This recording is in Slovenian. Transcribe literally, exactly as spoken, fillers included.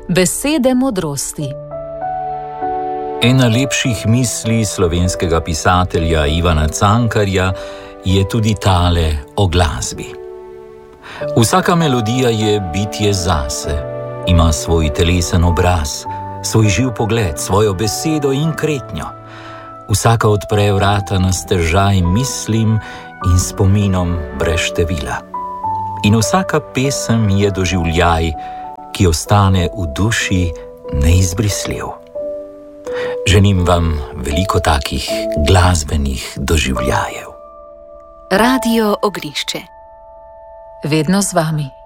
Besede modrosti. Ena lepših misli slovenskega pisatelja Ivana Cankarja je tudi tale o glasbi. Vsaka melodija je bitje zase, ima svoj telesen obraz, svoj živ pogled, svojo besedo in kretnjo. Vsaka odpre vrata na stežaj mislim in spominom brez števila. In vsaka pesem je doživljaj, ki ostane v duši neizbrisljiv. Želim vam veliko takih glasbenih doživljajev. Radio Oglišče. Vedno z vami.